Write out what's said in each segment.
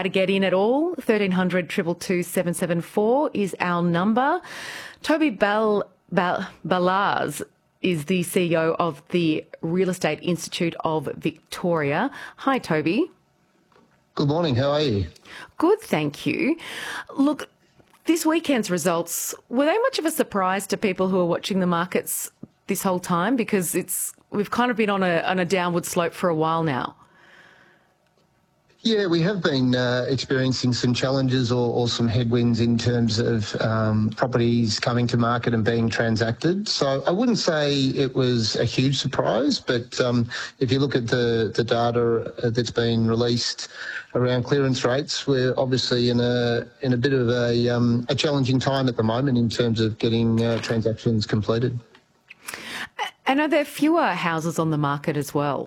try to get in at all, 1300 222 774 is our number. Toby Ballars is the CEO of the Real Estate Institute of Victoria. Hi, Toby. Good morning. How are you? Good, thank you. Look, this weekend's results, were they much of a surprise to people who are watching the markets this whole time? Because we've kind of been on a downward slope for a while now. Yeah, we have been experiencing some challenges or some headwinds in terms of properties coming to market and being transacted. So I wouldn't say it was a huge surprise, but if you look at the data that's been released around clearance rates, we're obviously in a bit of a challenging time at the moment in terms of getting transactions completed. And are there fewer houses on the market as well?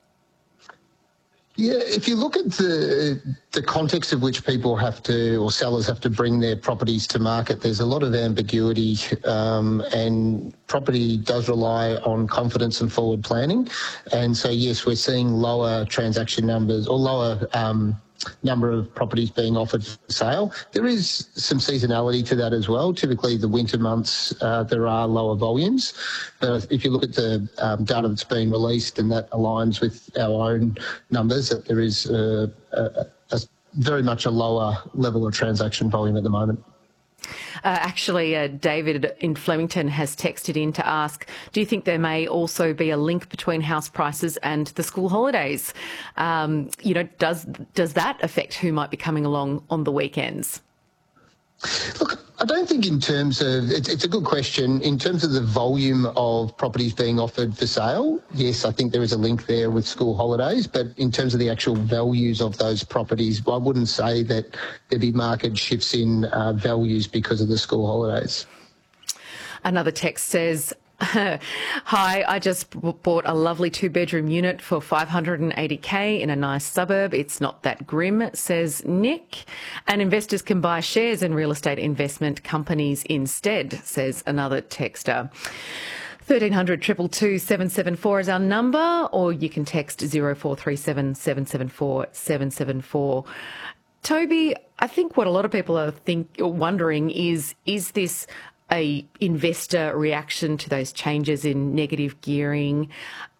Yeah, if you look at the context of which people have to, or sellers have to bring their properties to market, there's a lot of ambiguity, and property does rely on confidence and forward planning. And so, yes, we're seeing lower transaction numbers or lower number of properties being offered for sale. There is some seasonality to that as well. Typically, the winter months, there are lower volumes. But if you look at the data that's been released, and that aligns with our own numbers, that there is very much a lower level of transaction volume at the moment. Actually, David in Flemington has texted in to ask, do you think there may also be a link between house prices and the school holidays? Does that affect who might be coming along on the weekends? Look, I don't think in terms of, it's a good question. In terms of the volume of properties being offered for sale, yes, I think there is a link there with school holidays, but in terms of the actual values of those properties, I wouldn't say that there'd be market shifts in values because of the school holidays. Another text says, hi, I just bought a lovely 2-bedroom unit for $580K in a nice suburb. It's not that grim, says Nick. And investors can buy shares in real estate investment companies instead, says another texter. 1300 222 774 is our number, or you can text 0437 774 774. Toby, I think what a lot of people are wondering is this a investor reaction to those changes in negative gearing?